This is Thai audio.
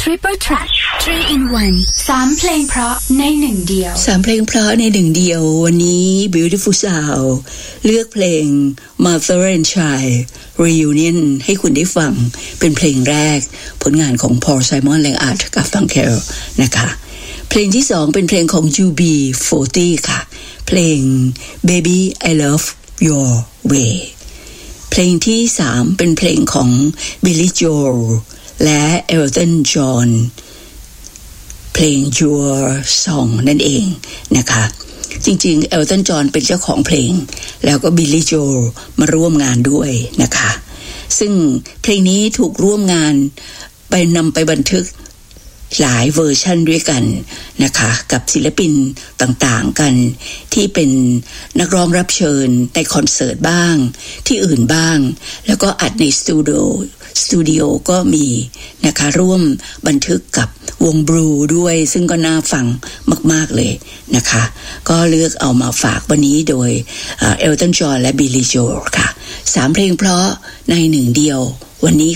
Triple Track 3 in 1 3 เพลงเพราะใน1เดียว 3เพลงเพราะใน1เดียววันนี้ Beautiful Sound เลือกเพลง Mother and Child Reunion ให้คุณได้ฟังเป็นเพลงแรกผลงานของ Paul Simon และ Art Garfunkel นะคะเพลงที่2เป็นเพลงของ UB40 ค่ะเพลง Baby I Love Your Way เพลงที่3เป็นเพลงของ Billy Joel และ Elton John เพลง Your Song นั่นเองนะคะจริงๆ Elton John เป็นเจ้าของเพลงแล้วก็ Billy Joel มาร่วมงานด้วยนะคะซึ่งเพลงนี้ถูกร่วมงานนำไปบันทึกหลายเวอร์ชันด้วยกันนะคะกับศิลปินต่างๆกันที่เป็นนักร้องรับเชิญในคอนเสิร์ตบ้างที่อื่นบ้างแล้วก็อัดในสตูดิโอก็มีนะคะร่วมบันทึกกับวงบลูด้วยซึ่งก็น่าฟังมากๆเลยนะคะก็เลือกเอามาฝากวันนี้โดยElton John และ Billy Joel ค่ะ3เพลงเพราะใน1เดียววันนี้